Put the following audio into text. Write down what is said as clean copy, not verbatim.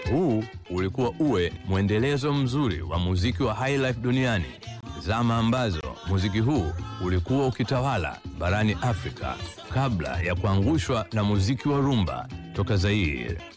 Huu ulikuwa uwe mwendelezo mzuri wa muziki wa highlife duniani, zama ambazo muziki huu ulikuwa ukitawala barani Afrika kabla ya kuangushwa na muziki wa rumba toka Zaire.